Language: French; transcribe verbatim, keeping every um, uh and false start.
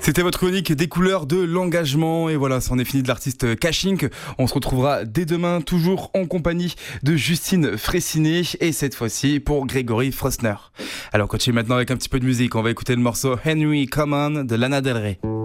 C'était votre chronique des couleurs de l'engagement. Et voilà, c'en est fini de l'artiste Cashing. On se retrouvera dès demain, toujours en compagnie de Justine Fraissinet. Et cette fois-ci pour Grégory Frostner. Alors, continuez maintenant avec un petit peu de musique. On va écouter le morceau Henry Common de Lana Del Rey.